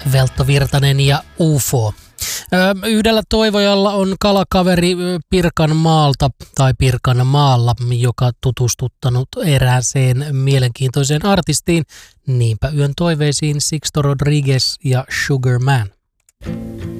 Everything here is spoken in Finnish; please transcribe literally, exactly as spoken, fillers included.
Veltto Virtanen ja U F O. Yhdellä toivojalla on kalakaveri Pirkanmaalta tai Pirkanmaalla, joka tutustuttanut erääseen mielenkiintoiseen artistiin. Niinpä yön toiveisiin Sixto Rodriguez ja Sugar Man.